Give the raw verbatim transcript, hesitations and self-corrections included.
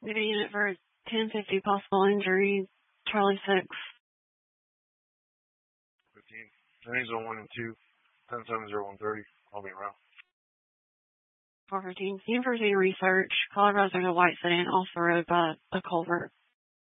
Need a unit for ten fifty possible injury, Charlie six. fifteen. Trains on one and two. ten seven zero one thirty. I'll be around. four fifteen. University research. Colorado's there's a white sedan off the road by a culvert.